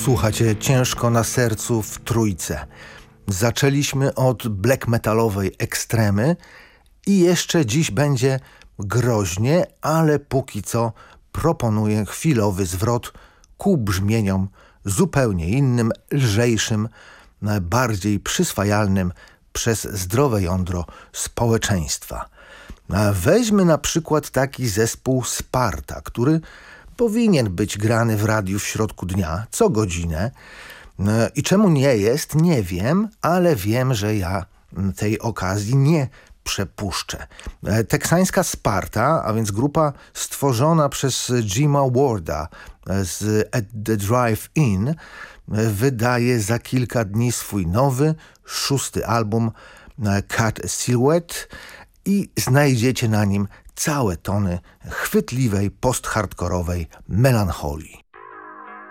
Słuchajcie, ciężko na sercu w trójce. Zaczęliśmy od black metalowej ekstremy i jeszcze dziś będzie groźnie, ale póki co proponuję chwilowy zwrot ku brzmieniom zupełnie innym, lżejszym, bardziej przyswajalnym przez zdrowe jądro społeczeństwa. Weźmy na przykład taki zespół Sparta, który powinien być grany w radiu w środku dnia, co godzinę. I czemu nie jest, nie wiem, ale wiem, że ja tej okazji nie przepuszczę. Teksańska Sparta, a więc grupa stworzona przez Jima Warda z At The Drive-In, wydaje za kilka dni swój nowy, 6. album Cut a Silhouette i znajdziecie na nim całe tony chwytliwej, post-hardkorowej melancholii.